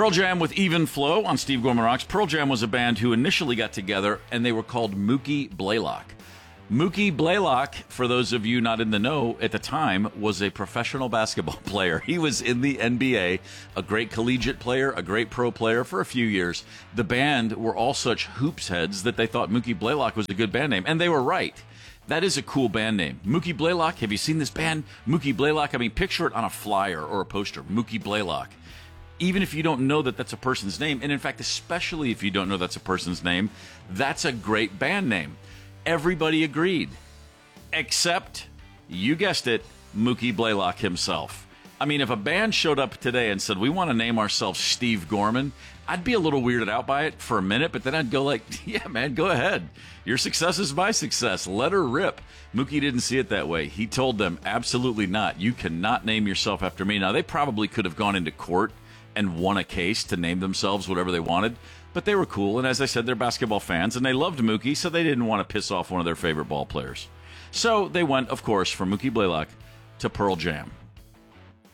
Pearl Jam with Even Flow on Steve Gorman Rocks. Pearl Jam was a band who initially got together, and they were called Mookie Blaylock. Mookie Blaylock, for those of you not in the know, at the time was a professional basketball player. He was in the NBA, a great collegiate player, a great pro player for a few years. The band were all such hoops heads that they thought Mookie Blaylock was a good band name, and they were right. That is a cool band name. Mookie Blaylock, have you seen this band? Mookie Blaylock, I mean, picture it on a flyer or a poster. Mookie Blaylock. Even if you don't know that that's a person's name, and in fact, especially if you don't know that's a person's name, that's a great band name. Everybody agreed. Except, you guessed it, Mookie Blaylock himself. I mean, if a band showed up today and said, we want to name ourselves Steve Gorman, I'd be a little weirded out by it for a minute, but then I'd go like, yeah, man, go ahead. Your success is my success. Let her rip. Mookie didn't see it that way. He told them, absolutely not. You cannot name yourself after me. Now, they probably could have gone into court and won a case to name themselves whatever they wanted, but they were cool, and as I said, they're basketball fans, and they loved Mookie, so they didn't want to piss off one of their favorite ball players. So they went, of course, from Mookie Blaylock to Pearl Jam.